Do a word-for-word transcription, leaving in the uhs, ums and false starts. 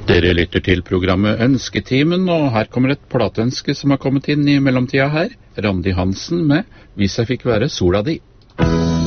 Dere lytter til programmet Ønsketimen, og her kommer et plateønske som har kommet inn i mellomtida her. Randi Hansen med «Hvis jeg fikk være sola di».